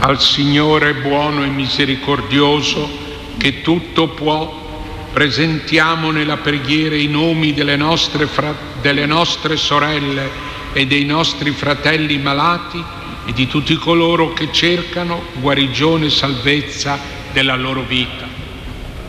Al Signore buono e misericordioso, che tutto può, presentiamo nella preghiera i nomi delle nostre sorelle e dei nostri fratelli malati e di tutti coloro che cercano guarigione e salvezza della loro vita.